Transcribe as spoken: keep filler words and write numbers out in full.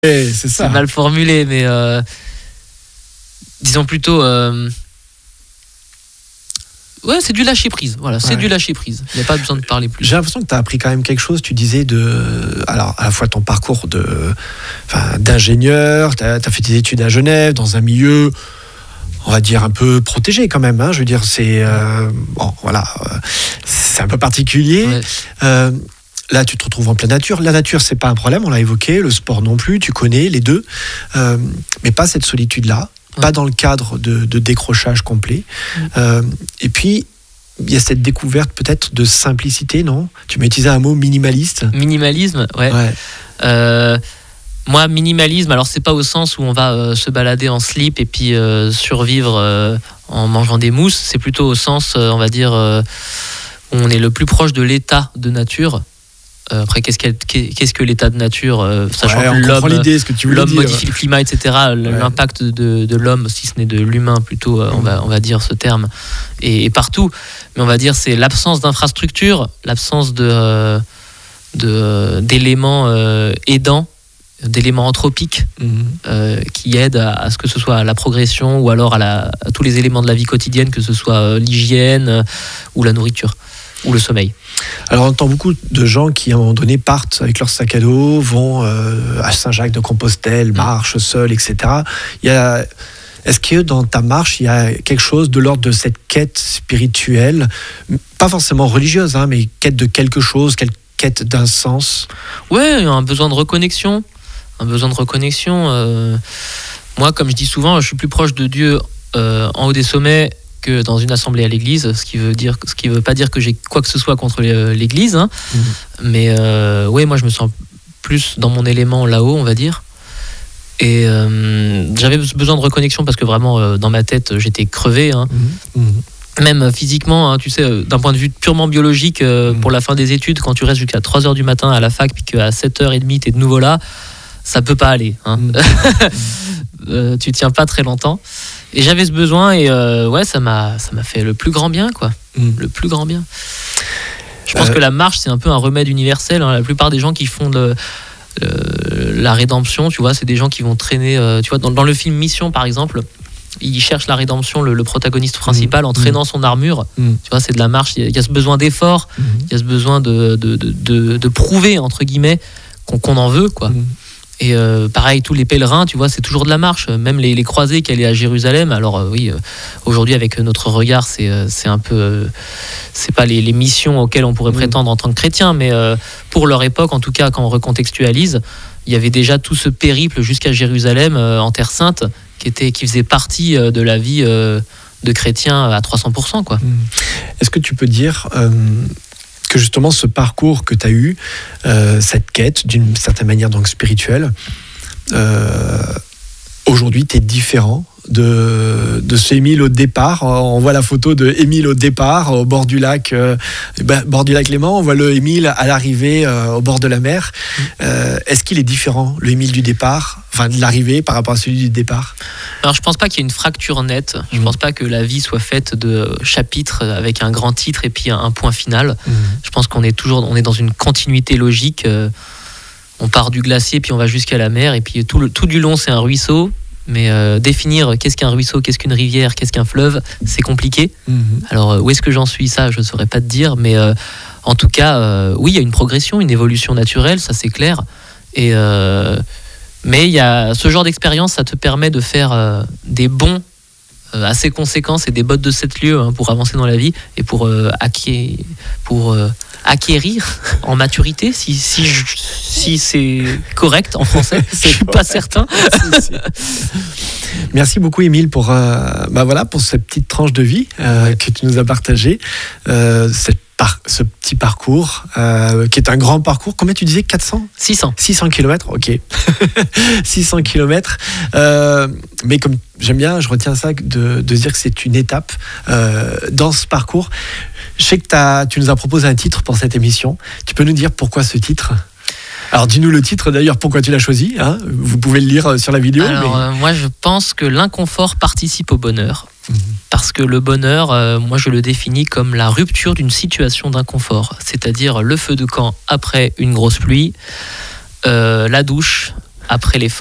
c'est ça. C'est mal formulé, mais euh, disons plutôt. Euh, Ouais, c'est du lâcher prise. Voilà, c'est ouais. du lâcher prise. Il n'y a pas besoin de parler plus. J'ai l'impression que tu as appris quand même quelque chose. Tu disais de, alors à la fois ton parcours de, enfin, d'ingénieur. Tu as fait des études à Genève dans un milieu, on va dire un peu protégé quand même. Hein. Je veux dire, c'est euh, bon, voilà, euh, c'est un peu particulier. Ouais. Euh, Là, tu te retrouves en pleine nature. La nature, c'est pas un problème. On l'a évoqué. Le sport non plus. Tu connais les deux, euh, mais pas cette solitude-là. Ouais. Pas dans le cadre de, de décrochage complet. Mmh. Euh, et puis, il y a cette découverte peut-être de simplicité, non ? Tu m'as utilisé un mot minimaliste. Minimalisme, ouais. ouais. Euh, moi, minimalisme, alors c'est pas au sens où on va euh, se balader en slip et puis euh, survivre euh, en mangeant des mousses. C'est plutôt au sens, euh, on va dire, euh, où on est le plus proche de l'état de nature. Après, qu'est-ce, qu'est-ce que l'état de nature, euh, sachant ouais, que l'homme, que l'homme dire. modifie le climat, et cetera. Ouais. L'impact de, de l'homme, si ce n'est de l'humain plutôt, euh, mmh. on, va, on va dire ce terme, et, et partout. Mais on va dire c'est l'absence d'infrastructure, l'absence de, euh, de, d'éléments euh, aidants, d'éléments anthropiques mmh. euh, qui aident à, à ce que ce soit à la progression ou alors à, la, à tous les éléments de la vie quotidienne, que ce soit euh, l'hygiène euh, ou la nourriture ou le sommeil. Alors on entend beaucoup de gens qui à un moment donné partent avec leur sac à dos, vont euh, à Saint-Jacques-de-Compostelle, marchent seuls, et cetera. Il y a, est-ce que dans ta marche, il y a quelque chose de l'ordre de cette quête spirituelle, pas forcément religieuse, hein, mais quête de quelque chose, quelle quête d'un sens ? Ouais, un besoin de reconnexion, un besoin de reconnexion. Euh, moi, comme je dis souvent, je suis plus proche de Dieu euh, en haut des sommets que dans une assemblée à l'église, ce qui veut dire, ce qui veut pas dire que j'ai quoi que ce soit contre l'église, hein. Mmh. Mais euh, ouais, moi je me sens plus dans mon élément là-haut, on va dire. Et euh, j'avais besoin de reconnexion parce que vraiment euh, dans ma tête j'étais crevé, hein. Mmh. Mmh. Même physiquement, hein, tu sais, d'un point de vue purement biologique, euh, mmh. pour la fin des études, quand tu restes jusqu'à trois heures du matin à la fac, puis qu'à sept heures trente t'es de nouveau là, ça peut pas aller, hein. Mmh. euh, tu tiens pas très longtemps. Et j'avais ce besoin et euh, ouais, ça m'a, ça m'a fait le plus grand bien, quoi. Mmh. Le plus grand bien. Je pense euh... que la marche, c'est un peu un remède universel, hein. La plupart des gens qui font de, euh, la rédemption, tu vois, c'est des gens qui vont traîner. Euh, tu vois, dans, dans le film Mission, par exemple, il cherche la rédemption, le, le protagoniste principal, mmh. en traînant mmh. son armure. Mmh. Tu vois, c'est de la marche. Il y, y a ce besoin d'effort, mmh. il y a ce besoin de, de, de, de, de prouver, entre guillemets, qu'on, qu'on en veut, quoi. Mmh. Et euh, pareil, tous les pèlerins, tu vois, c'est toujours de la marche. Même les, les croisés qui allaient à Jérusalem. Alors euh, oui, euh, aujourd'hui avec notre regard, c'est, euh, c'est un peu, euh, c'est pas les, les missions auxquelles on pourrait mmh. prétendre en tant que chrétien, mais euh, pour leur époque, en tout cas, quand on recontextualise, il y avait déjà tout ce périple jusqu'à Jérusalem, euh, en Terre Sainte, qui était, qui faisait partie euh, de la vie euh, de chrétiens à trois cents pour cent, quoi. Mmh. Est-ce que tu peux dire euh... que justement ce parcours que tu as eu, euh, cette quête d'une certaine manière donc spirituelle, euh, aujourd'hui tu es différent de, de ce Émile au départ. On voit la photo de Émile au départ au bord du lac, euh, ben, bord du lac Léman. On voit le Émile à l'arrivée euh, au bord de la mer. Euh, est-ce qu'il est différent, le Émile du départ, enfin de l'arrivée par rapport à celui du départ? Alors je pense pas qu'il y ait une fracture nette. Je mmh. pense pas que la vie soit faite de chapitres avec un grand titre et puis un point final. Mmh. Je pense qu'on est toujours, on est dans une continuité logique. Euh, on part du glacier puis on va jusqu'à la mer et puis tout, le, tout du long c'est un ruisseau. Mais euh, définir qu'est-ce qu'un ruisseau, qu'est-ce qu'une rivière, qu'est-ce qu'un fleuve, c'est compliqué. Mmh. Alors euh, où est-ce que j'en suis, ça je ne saurais pas te dire. Mais euh, en tout cas, euh, oui, il y a une progression, une évolution naturelle, ça c'est clair. Et, euh, mais il y a ce genre d'expérience, ça te permet de faire euh, des bons euh, assez conséquents et des bottes de sept lieues, hein, pour avancer dans la vie et pour, euh, acquérir, pour euh, acquérir en maturité, si, si, je, si c'est correct en français, je ne suis pas certain. Merci beaucoup Émile pour, euh, bah voilà, pour cette petite tranche de vie euh, ouais. que tu nous as partagée, euh, cette par, ce petit parcours euh, qui est un grand parcours. Combien tu disais? Quatre cents six cents six cents kilomètres, ok. six cents kilomètres. Euh, mais comme j'aime bien, je retiens ça de, de dire que c'est une étape euh, dans ce parcours. Je sais que t'as, tu nous as proposé un titre pour cette émission. Tu peux nous dire pourquoi ce titre ? Alors dis-nous le titre d'ailleurs, pourquoi tu l'as choisi, hein ? Vous pouvez le lire sur la vidéo. Alors mais... euh, moi je pense que l'inconfort participe au bonheur. Mmh. Parce que le bonheur, euh, moi je le définis comme la rupture d'une situation d'inconfort. C'est-à-dire le feu de camp après une grosse pluie, euh, la douche après les